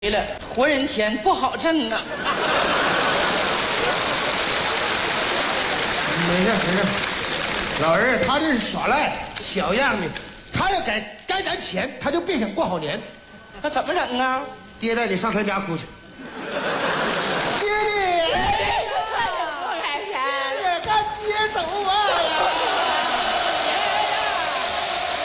了，活人钱不好挣啊。 没事没事，老人他这是耍赖，小样的，他要该咱钱，他就别想过好年。 那怎么整啊？ 爹带你上他家哭去。